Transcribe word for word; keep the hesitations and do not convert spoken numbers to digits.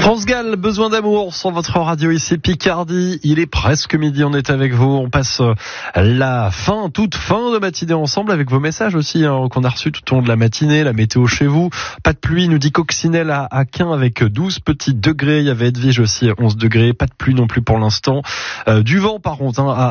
France Gall, besoin d'amour sur votre radio ici Picardie. Il est presque midi, on est avec vous. On passe la fin, toute fin de matinée ensemble avec vos messages aussi hein, qu'on a reçus tout au long de la matinée. La météo chez vous, pas de pluie, nous dit Coccinelle à Aquin avec douze petits degrés. Il y avait Edwige aussi onze degrés, pas de pluie non plus pour l'instant. Euh, du vent par contre hein, à